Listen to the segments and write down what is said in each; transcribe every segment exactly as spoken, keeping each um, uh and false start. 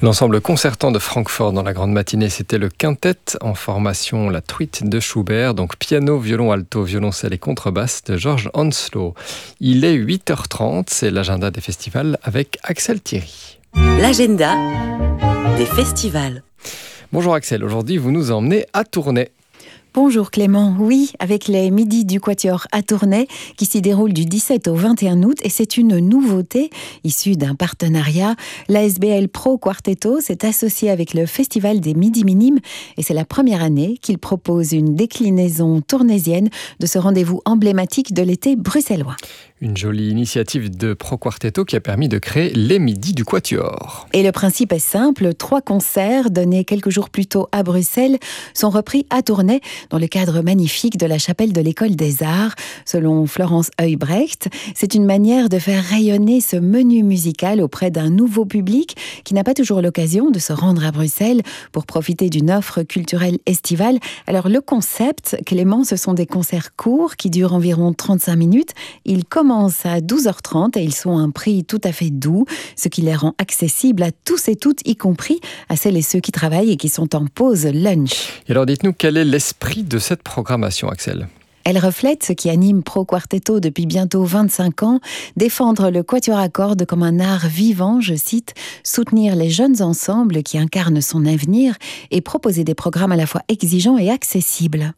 L'ensemble concertant de Francfort dans la grande matinée, c'était le quintet en formation, la truite de Schubert, donc piano, violon, alto, violoncelle et contrebasse de Georges Henslow. Il est huit heures trente, c'est l'agenda des festivals avec Axel Thierry. L'agenda des festivals. Bonjour Axel, aujourd'hui vous nous emmenez à Tournai. Bonjour Clément, oui, avec les Midis du Quatuor à Tournai qui s'y déroulent du dix-sept au vingt et un août, et c'est une nouveauté issue d'un partenariat. L'A S B L Pro Quartetto s'est associé avec le Festival des Midis Minimes et c'est la première année qu'il propose une déclinaison tournaisienne de ce rendez-vous emblématique de l'été bruxellois. Une jolie initiative de Pro Quartetto qui a permis de créer les Midis du Quatuor. Et le principe est simple, trois concerts donnés quelques jours plus tôt à Bruxelles sont repris à Tournai dans le cadre magnifique de la chapelle de l'École des Arts. Selon Florence Heubrecht, c'est une manière de faire rayonner ce menu musical auprès d'un nouveau public qui n'a pas toujours l'occasion de se rendre à Bruxelles pour profiter d'une offre culturelle estivale. Alors le concept, Clément, ce sont des concerts courts qui durent environ trente-cinq minutes. Ils commencent à douze heures trente et ils sont à un prix tout à fait doux, ce qui les rend accessibles à tous et toutes, y compris à celles et ceux qui travaillent et qui sont en pause lunch. Et alors dites-nous, quel est l'esprit de cette programmation, Axel ? Elle reflète ce qui anime Pro Quartetto depuis bientôt vingt-cinq ans, défendre le quatuor à cordes comme un art vivant, je cite, soutenir les jeunes ensembles qui incarnent son avenir et proposer des programmes à la fois exigeants et accessibles.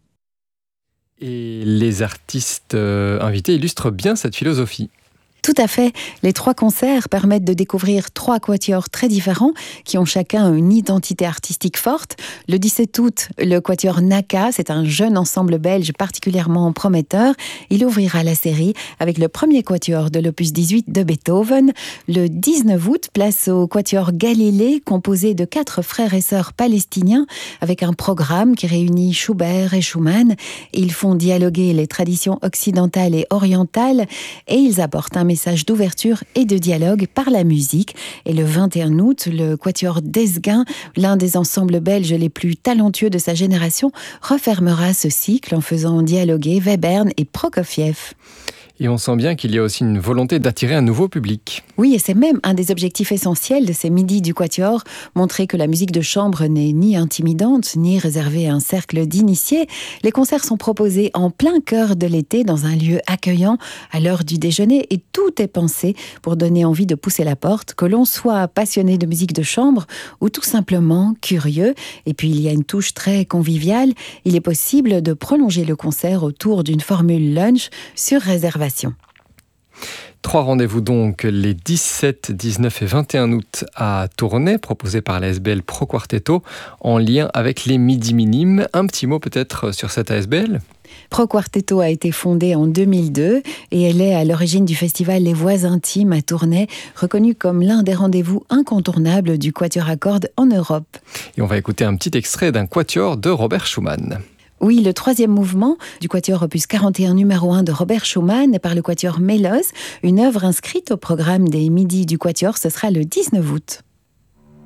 Et les artistes euh, invités illustrent bien cette philosophie. Tout à fait. Les trois concerts permettent de découvrir trois quatuors très différents qui ont chacun une identité artistique forte. Le dix-sept août, le quatuor Naka, c'est un jeune ensemble belge particulièrement prometteur. Il ouvrira la série avec le premier quatuor de l'opus dix-huit de Beethoven. Le dix-neuf août, place au quatuor Galilée, composé de quatre frères et sœurs palestiniens avec un programme qui réunit Schubert et Schumann. Ils font dialoguer les traditions occidentales et orientales et ils apportent un message d'ouverture et de dialogue par la musique. Et le vingt et un août, le quatuor d'Esguin, l'un des ensembles belges les plus talentueux de sa génération, refermera ce cycle en faisant dialoguer Webern et Prokofiev. Et on sent bien qu'il y a aussi une volonté d'attirer un nouveau public. Oui, et c'est même un des objectifs essentiels de ces Midis du Quatuor, montrer que la musique de chambre n'est ni intimidante, ni réservée à un cercle d'initiés. Les concerts sont proposés en plein cœur de l'été, dans un lieu accueillant, à l'heure du déjeuner, et tout est pensé pour donner envie de pousser la porte, que l'on soit passionné de musique de chambre ou tout simplement curieux. Et puis il y a une touche très conviviale. Il est possible de prolonger le concert autour d'une formule lunch sur réservation. Trois rendez-vous donc les dix-sept, dix-neuf et vingt et un août à Tournai, proposés par l'A S B L Pro Quartetto, en lien avec les Midis Minimes. Un petit mot peut-être sur cette A S B L ? Pro Quartetto a été fondée en deux mille deux et elle est à l'origine du festival Les Voix Intimes à Tournai, reconnu comme l'un des rendez-vous incontournables du quatuor à cordes en Europe. Et on va écouter un petit extrait d'un quatuor de Robert Schumann. Oui, le troisième mouvement du quatuor opus quarante et un numéro un de Robert Schumann par le quatuor Mélos, une œuvre inscrite au programme des Midis du Quatuor, ce sera le dix-neuf août.